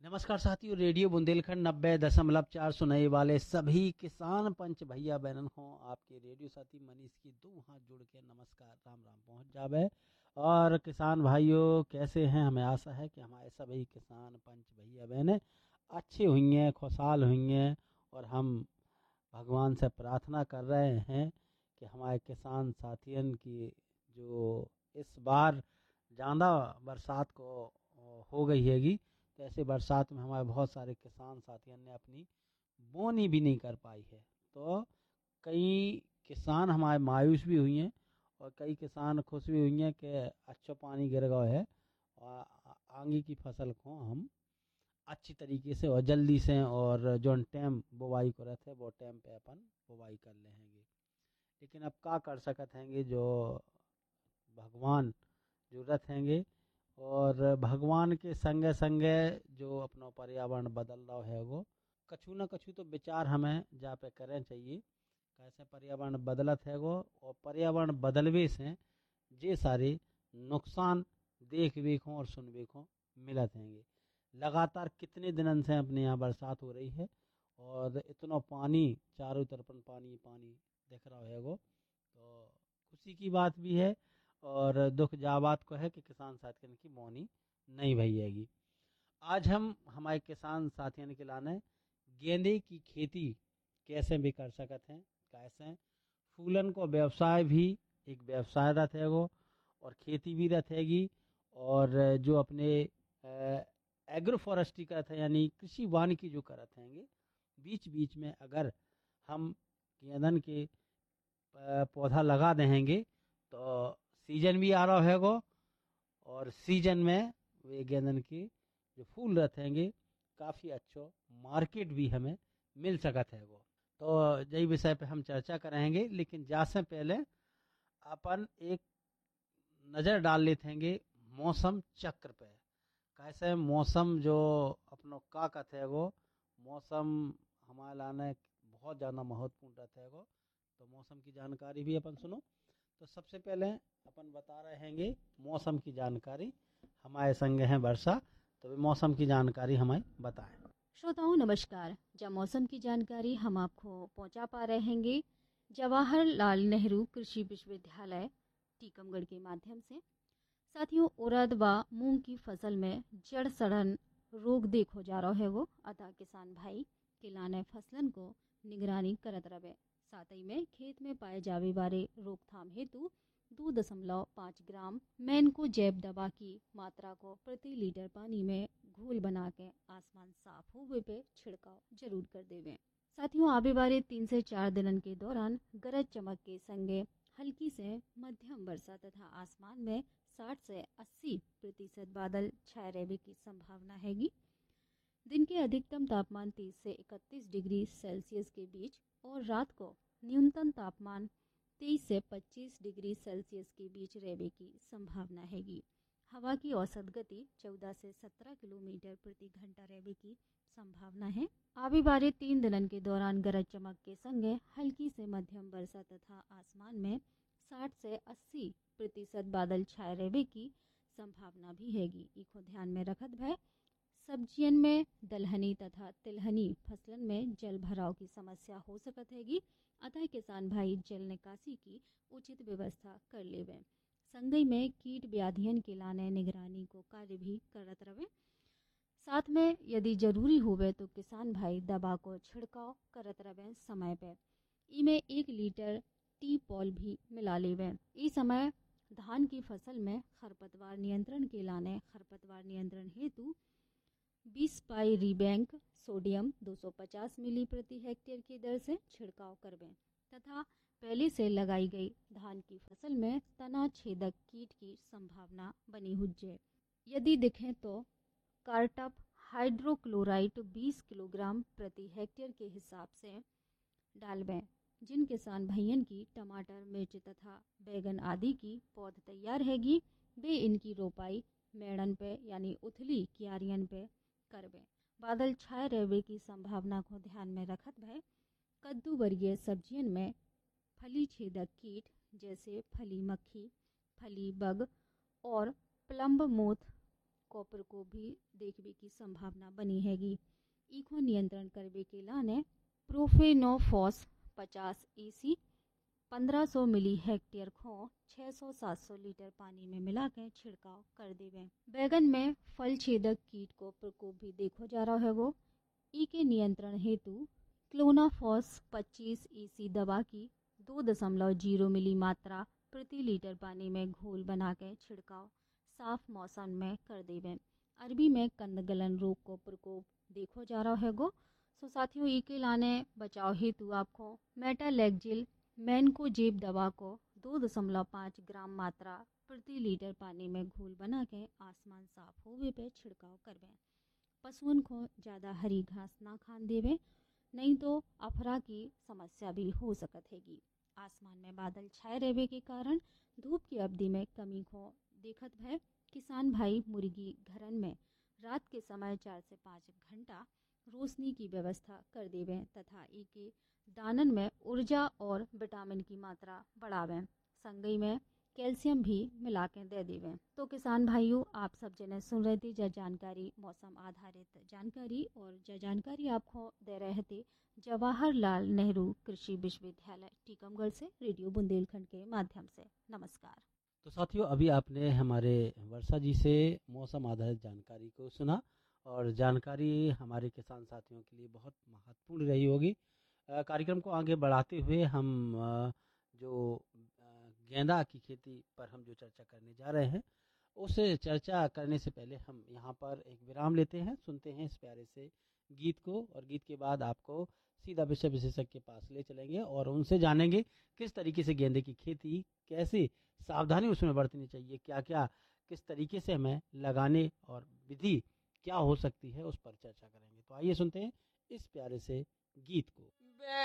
नमस्कार साथियों, रेडियो बुंदेलखंड 90.4 सुनने वाले सभी किसान पंच भैया बहनन को आपके रेडियो साथी मनीष की दो हाथ जोड़ के नमस्कार राम राम पहुंच जावे। और किसान भाइयों कैसे हैं? हमें आशा है कि हमारे सभी किसान पंच भैया बहनें अच्छे हुई हैं, खुशहाल हुई हैं। और हम भगवान से प्रार्थना कर रहे हैं कि हमारे किसान साथियन की जो इस बार ज़्यादा बरसात को हो गई हैगी, तो ऐसे बरसात में हमारे बहुत सारे किसान साथियों ने अपनी बोनी भी नहीं कर पाई है। तो कई किसान हमारे मायूस भी हुई हैं और कई किसान खुश भी हुई हैं कि अच्छा पानी गिर गया है और आगे की फसल को हम अच्छी तरीके से और जल्दी से और जो टाइम बुवाई को रहते वो टाइम पे अपन बुवाई कर लेंगे। लेकिन अब क्या कर सकते हैंगे, जो भगवान जरूरत हैंगे और भगवान के संगे संगे जो अपना पर्यावरण बदल रहा है वो कछु न कछु तो विचार हमें जा पे करें चाहिए। कैसे पर्यावरण बदलत है वो, और पर्यावरण बदलवे से जे सारे नुकसान देख बेखों और सुन बेखों मिलत हैंगे। लगातार कितने दिनों से अपने यहाँ बरसात हो रही है और इतना पानी चारों तरफ पानी पानी दिख रहा है वो, तो खुशी की बात भी है और दुख जा बात को है कि किसान साथियों की बोनी नहीं भई हैगी। आज हम हमारे किसान साथियों के लाने गेंदे की खेती कैसे भी कर सकते हैं, कैसे फूलन को व्यवसाय भी एक व्यवसाय रहेगा और खेती भी रहेगी। और जो अपने एग्रो फॉरेस्ट्री करते हैं यानी कृषि वानिकी जो करते हैंगे, बीच बीच में अगर हम गेंदन के पौधा लगा देंगे तो सीजन भी आ रहा हैगो और सीजन में वे गेंदन के जो फूल रहेंगे काफ़ी अच्छो मार्केट भी हमें मिल सकत है वो। तो यही विषय पे हम चर्चा करेंगे, लेकिन जा से पहले अपन एक नज़र डाल लेते हैंगे मौसम चक्र पे। कैसे मौसम जो अपनो का कहते है वो मौसम हमारे लाने बहुत ज़्यादा महत्वपूर्ण रहता है वो। तो मौसम की जानकारी भी अपन सुनो। तो सबसे पहले अपन बता रहे हैंगे मौसम की जानकारी। हमारे संग हैं वर्षा, तो वे मौसम की जानकारी हमें बताएं। श्रोताओं नमस्कार। जब मौसम की जानकारी हम आपको पहुंचा पा रहे हैंगे जवाहरलाल नेहरू कृषि विश्वविद्यालय टीकमगढ़ के माध्यम से। साथियों, उड़द व मूंग की फसल में जड़ सड़न रोग देखो जा रहा है वो, अतः किसान भाई के लाने फसलन को निगरानी करत रहे। साथ ही में खेत में पाए जावे वाले रोकथाम हेतु 2.5 ग्राम मैनको जैव दवा की मात्रा को प्रति लीटर पानी में घोल बना के आसमान साफ हुए पे छिड़काव जरूर कर देवें। साथियों, आवे वाले 3 से 4 दिनों के दौरान गरज चमक के संगे हल्की से मध्यम वर्षा तथा आसमान में 60 से 80% बादल छाए रहने की संभावना हैगी। दिन के अधिकतम तापमान 30 से 31 डिग्री सेल्सियस के बीच और रात को न्यूनतम तापमान 23 से 25 डिग्री सेल्सियस के बीच रहने की संभावना हैगी। हवा की औसत गति 14 से 17 किलोमीटर प्रति घंटा रहने की संभावना है। आवे वाले 3 दिनों के दौरान गरज चमक के संगे हल्की से मध्यम वर्षा तथा आसमान में 60 से 80% बादल छाए रहने की संभावना भी हैगी। इको ध्यान में रखत भय सब्जियन में दलहनी तथा तिलहनी फसलन में जल भराव की समस्या हो सकत हैगी, अतः किसान भाई जल निकासी की उचित व्यवस्था कर लेवे। संगई में कीट व्याधियन के लाने निगरानी को कार्य भी करत रहे। साथ में यदि जरूरी होवे तो किसान भाई दवा को छिड़काव करत रहे समय पे। इमें 1 लीटर टी पॉल भी मिला लेवे। इस समय धान की फसल में खरपतवार नियंत्रण के लाने खरपतवार नियंत्रण हेतु 20 पाई रिबैंक सोडियम 250 मिली प्रति हेक्टेयर की दर से छिड़काव करवें तथा पहले से लगाई गई धान की फसल में तना छेदक कीट की संभावना बनी हुई। यदि दिखें तो कार्टप हाइड्रोक्लोराइड 20 किलोग्राम प्रति हेक्टेयर के हिसाब से डालवें। जिन किसान भैयन की टमाटर मिर्च तथा बैगन आदि की पौध तैयार हैगी, वे इनकी रोपाई मेड़न पे यानी उथली क्यारियन पे करवें। बादल छाए रहने की संभावना को ध्यान में रखत भय कद्दू वर्गीय सब्जियन में फली छेदक कीट जैसे फली मक्खी, फली बग और प्लम्ब मोथ को प्रकोप भी देखने की संभावना बनी हैगी। ईको नियंत्रण करने के लाने प्रोफेनोफॉस 50 EC 1500 मिली हेक्टेयर को 600-700 लीटर पानी में मिलाकर छिड़काव कर देवे। बैगन में फल छेदक कीट को प्रकोप भी देखो जा रहा है वो। ई के नियंत्रण हेतु क्लोनाफॉस 25 EC दवा की 2.0 मिली मात्रा प्रति लीटर पानी में घोल बनाकर छिड़काव साफ मौसम में कर देवे। अरबी में कंदगलन रोग को प्रकोप देखो जा रहा है गो। सो साथियों, ई के लाने बचाव हेतु आपको मेटालेक्जिल मैनकोजेब दवा को 2.5 ग्राम मात्रा प्रति लीटर पानी में घोल बना के आसमान साफ होवे पे छिड़काव करवें। पशुओं को ज़्यादा हरी घास ना खान देवे, नहीं तो अफरा की समस्या भी हो सकत हैगी। आसमान में बादल छाए रहने के कारण धूप की अवधि में कमी को देखत है। किसान भाई मुर्गी घरन में रात के समय 4 से 5 घंटा रोशनी की व्यवस्था कर देवें तथा ई के दानन में ऊर्जा और विटामिन की मात्रा बढ़ावें। संगई में कैल्शियम भी मिला के दे देवें। तो किसान भाइयों, आप सब जने सुन रहे थे जानकारी, मौसम आधारित जानकारी, और जानकारी आपको दे रहे थे जवाहरलाल नेहरू कृषि विश्वविद्यालय टीकमगढ़ से रेडियो बुंदेलखंड के माध्यम से। नमस्कार। तो साथियों, अभी आपने हमारे वर्षा जी से मौसम आधारित जानकारी को सुना, और जानकारी हमारे किसान साथियों के लिए बहुत महत्वपूर्ण रही होगी। कार्यक्रम को आगे बढ़ाते हुए हम जो गेंदा की खेती पर हम जो चर्चा करने जा रहे हैं, उस चर्चा करने से पहले हम यहाँ पर एक विराम लेते हैं, सुनते हैं इस प्यारे से गीत को, और गीत के बाद आपको सीधा विषय विशेषज्ञ के पास ले चलेंगे और उनसे जानेंगे किस तरीके से गेंदे की खेती, कैसे सावधानी उसमें बरतनी चाहिए, क्या क्या किस तरीके से हमें लगाने और विधि क्या हो सकती है, उस पर चर्चा करेंगे। तो आइए सुनते हैं इस प्यारे से गीत को।